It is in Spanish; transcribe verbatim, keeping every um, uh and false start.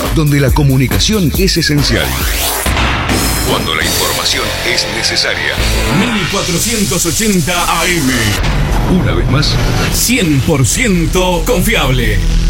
donde la comunicación es esencial. Cuando la información es necesaria. mil cuatrocientos ochenta A M. Una vez más, cien por ciento confiable.